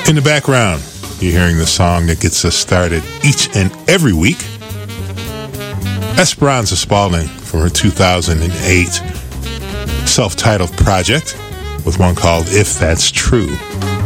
In the background, you're hearing the song that gets us started each and every week. Esperanza Spalding from her 2008 self-titled project with one called If That's True.